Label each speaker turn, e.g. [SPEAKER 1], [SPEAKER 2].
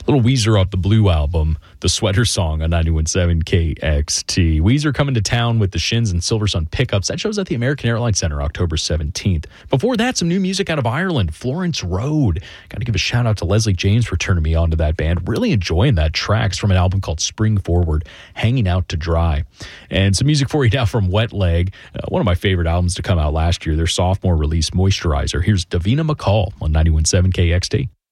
[SPEAKER 1] Little Weezer off the Blue album, The Sweater Song on 91.7 KXT. Weezer coming to town with the Shins and Silversun Pickups. That show's at the American Airlines Center October 17th. Before that, some new music out of Ireland, Florence Road. Got to give a shout out to Leslie James for turning me on to that band. Really enjoying that. Tracks from an album called Spring Forward, Hanging Out to Dry. And some music for you now from Wet Leg, one of my favorite albums to come out last year, their sophomore release, Moisturizer. Here's Davina McCall on 91.7 KXT.